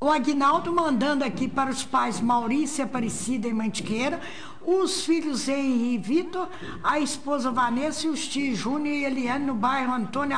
O Aguinaldo mandando aqui para os pais Maurícia, Aparecida e Mantiqueira, os filhos Henri e Vitor, a esposa Vanessa e os tios Júnior e Eliane no bairro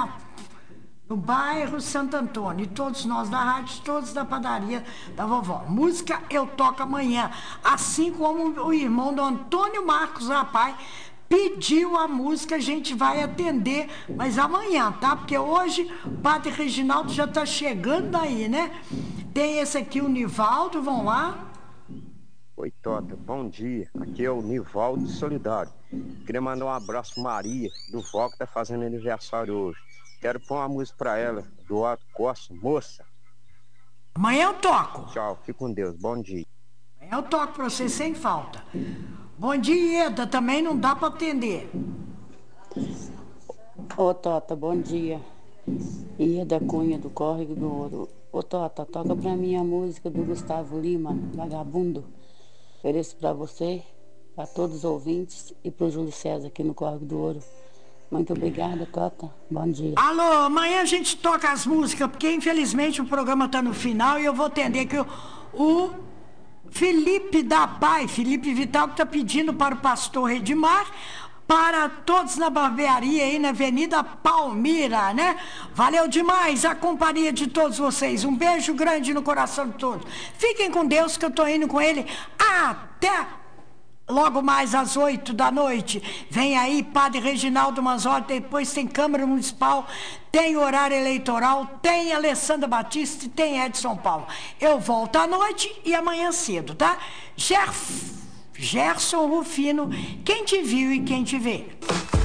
Santo Antônio, e todos nós da rádio, todos da padaria da vovó. Música eu toco amanhã, assim como o irmão do Antônio Marcos Rapaz pediu a música, a gente vai atender, mas amanhã, tá? Porque hoje o Padre Reginaldo já tá chegando aí, né? Tem esse aqui, o Nivaldo, vão lá. Oi, Tota, bom dia. Aqui é o Nivaldo Solidário. Queria mandar um abraço Maria, do vó que tá fazendo aniversário hoje. Quero pôr uma música pra ela, do Otto Costa, moça. Amanhã eu toco. Tchau, fique com Deus, bom dia. Amanhã eu toco pra você sem falta. Bom dia, Eda, também não dá pra atender. Ô, Tota, bom dia. Ieda Cunha, do Córrego do Ouro. Ô, Tota, toca pra mim a música do Gustavo Lima, Vagabundo. Ofereço pra você, pra todos os ouvintes e pro Júlio César aqui no Córrego do Ouro. Muito obrigada, Tota. Bom dia. Alô, amanhã a gente toca as músicas, porque infelizmente o programa tá no final e eu vou atender que o Felipe da Pai, Felipe Vital, que está pedindo para o pastor Redimar, para todos na barbearia aí na Avenida Palmira, né? Valeu demais a companhia de todos vocês. Um beijo grande no coração de todos. Fiquem com Deus, que eu estou indo com ele até logo mais às 8 da noite. Vem aí Padre Reginaldo Manzotti, depois tem Câmara Municipal, tem horário eleitoral, tem Alessandra Batista e tem Edson Paulo. Eu volto à noite e amanhã cedo, tá? Gerson Rufino, quem te viu e quem te vê.